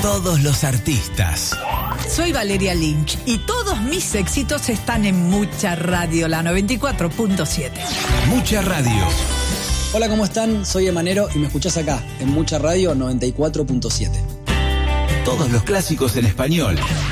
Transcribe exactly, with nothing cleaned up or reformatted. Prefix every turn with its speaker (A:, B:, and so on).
A: Todos los artistas.
B: Soy Valeria Lynch y todos mis éxitos están en Mucha Radio, la noventa y cuatro punto siete.
A: Mucha Radio.
C: Hola, ¿cómo están? Soy Emanero y me escuchás acá, en Mucha Radio noventa y cuatro punto siete.
A: Todos los clásicos en español